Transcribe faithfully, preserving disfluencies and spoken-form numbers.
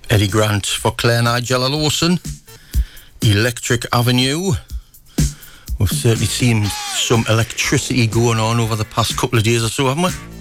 Eddie Grant for Claire Nigella Lawson. Electric Avenue. We've certainly seen some electricity going on over the past couple of days or so, haven't we?